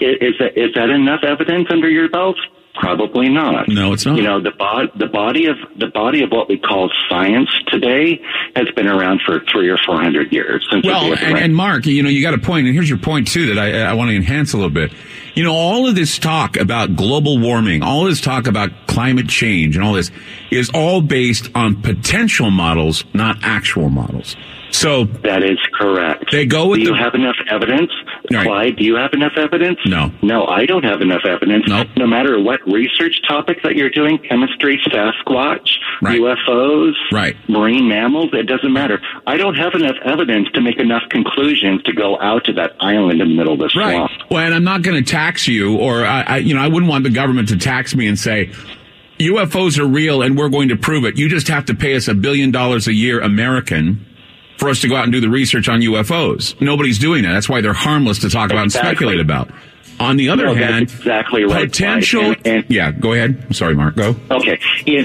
Is that enough evidence under your belt? Probably not. No, it's not. You know, the body of what we call science today has been around for 300 or 400 years. Well, and Mark, you know, you got a point, and here's your point too that I want to enhance a little bit. You know, all of this talk about global warming, all this talk about climate change, and all this is all based on potential models, not actual models. So that is correct. They go with do you have enough evidence? Right. Clyde, do you have enough evidence? No, I don't have enough evidence. Nope. No matter what research topic that you're doing, chemistry, Sasquatch, right. UFOs, right. marine mammals, it doesn't matter. I don't have enough evidence to make enough conclusions to go out to that island in the middle of the swamp. Right. Well, and I'm not going to tax you, or I wouldn't want the government to tax me and say, UFOs are real and we're going to prove it. You just have to pay us $1 billion a year American for us to go out and do the research on UFOs. Nobody's doing that. That's why they're harmless to talk about and speculate about. On the other hand, that's exactly right. Potential. Yeah, go ahead. I'm sorry, Mark. Go. Okay.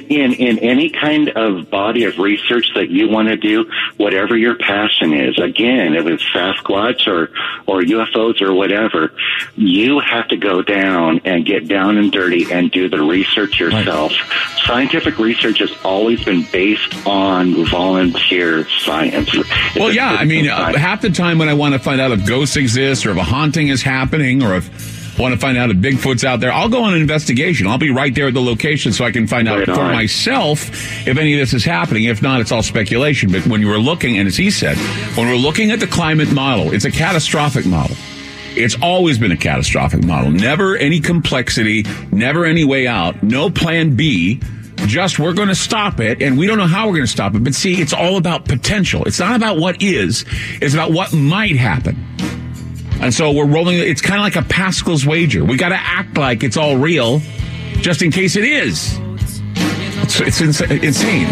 In any kind of body of research that you want to do, whatever your passion is, again, if it's Sasquatch or UFOs or whatever, you have to go down and get down and dirty and do the research yourself. Right. Scientific research has always been based on volunteer science. Well, yeah. I mean, half the time when I want to find out if ghosts exist or if a haunting is happening or if I want to find out if Bigfoot's out there, I'll go on an investigation. I'll be right there at the location so I can find out for myself if any of this is happening. If not, it's all speculation. But when you were looking, and as he said, when we're looking at the climate model, it's a catastrophic model. It's always been a catastrophic model. Never any complexity, never any way out, no plan B. Just we're going to stop it, and we don't know how we're going to stop it. But see, it's all about potential. It's not about what is. It's about what might happen. And so we're rolling. It's kind of like a Pascal's wager. We got to act like it's all real just in case it is. It's insane.